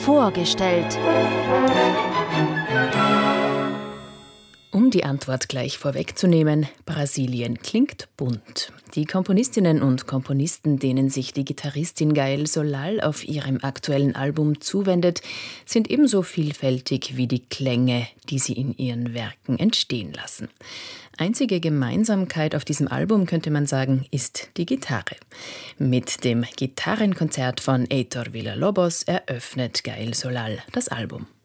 vorgestellt. Um die Antwort gleich vorwegzunehmen, Brasilien klingt bunt. Die Komponistinnen und Komponisten, denen sich die Gitarristin Gael Solal auf ihrem aktuellen Album zuwendet, sind ebenso vielfältig wie die Klänge, die sie in ihren Werken entstehen lassen. Einzige Gemeinsamkeit auf diesem Album, könnte man sagen, ist die Gitarre. Mit dem Gitarrenkonzert von Heitor Villa-Lobos eröffnet Gael Solal das Album.